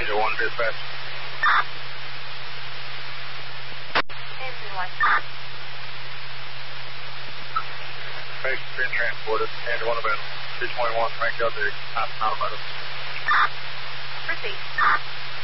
Angel 1 dispatch. Angel 1. Patient's being transported. Angel 1 available. 221, rank out there. Automotive. Proceed.